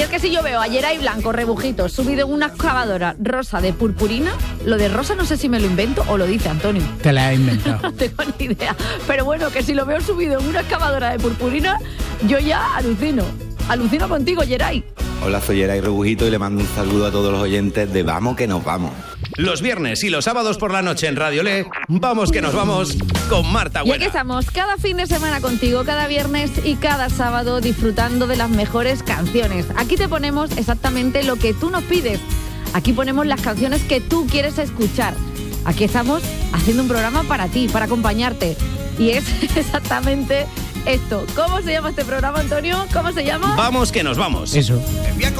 es que si yo veo a Yeray Blanco, rebujito, subido en una excavadora rosa de purpurina, lo de rosa no sé si me lo invento o lo dice Antonio. Te la has inventado. No tengo ni idea. Pero bueno, que si lo veo subido en una excavadora de purpurina, yo ya alucino. Alucino contigo, Yeray. Hola, soy Yeray Rebujito y le mando un saludo a todos los oyentes de Vamos que nos vamos. Los viernes y los sábados por la noche en Radio Le, vamos que nos vamos con Marta Y Buena. aquí estamos, cada fin de semana contigo, cada viernes y cada sábado, disfrutando de las mejores canciones. Aquí te ponemos exactamente lo que tú nos pides. Aquí ponemos las canciones que tú quieres escuchar. Aquí estamos haciendo un programa para ti, para acompañarte. Y es exactamente esto. ¿Cómo se llama este programa, Antonio? ¿Cómo se llama? Vamos que nos vamos. Eso. Envía